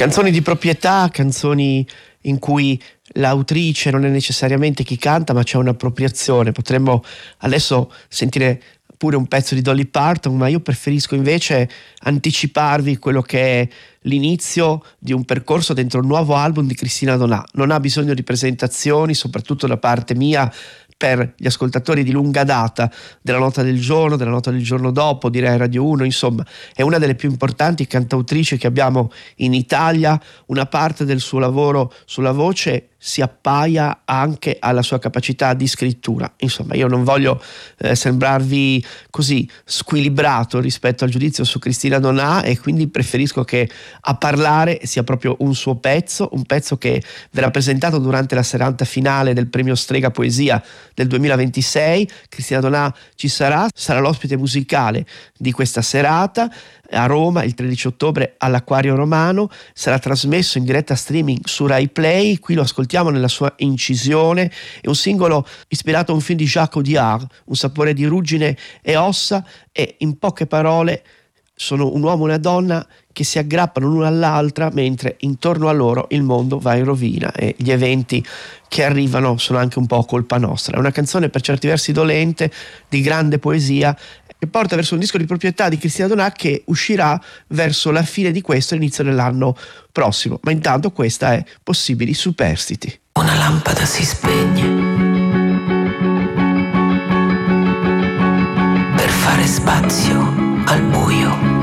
Canzoni di proprietà, canzoni in cui l'autrice non è necessariamente chi canta, ma c'è un'appropriazione. Potremmo adesso sentire pure un pezzo di Dolly Parton, ma io preferisco invece anticiparvi quello che è l'inizio di un percorso dentro un nuovo album di Cristina Donà. Non ha bisogno di presentazioni, soprattutto da parte mia, per gli ascoltatori di lunga data della Nota del Giorno, della Nota del Giorno Dopo, direi Radio 1, insomma è una delle più importanti cantautrici che abbiamo in Italia. Una parte del suo lavoro sulla voce si appaia anche alla sua capacità di scrittura. Insomma, io non voglio sembrarvi così squilibrato rispetto al giudizio su Cristina Donà, e quindi preferisco che a parlare sia proprio un suo pezzo, un pezzo che verrà presentato durante la serata finale del premio Strega Poesia del 2026. Cristina Donà ci sarà l'ospite musicale di questa serata a Roma il 13 ottobre all'Acquario Romano. Sarà trasmesso in diretta streaming su Rai Play. Qui lo ascoltiamo nella sua incisione. È un singolo ispirato a un film di Jacques Audiard, Un sapore di ruggine e ossa, e in poche parole sono un uomo e una donna che si aggrappano l'una all'altra mentre intorno a loro il mondo va in rovina e gli eventi che arrivano sono anche un po' colpa nostra. È una canzone per certi versi dolente, di grande poesia, che porta verso un disco di proprietà di Cristina Donà che uscirà verso la fine di questo e l'inizio dell'anno prossimo. Ma intanto questa è Possibili superstiti. Una lampada si spegne per fare spazio al buio.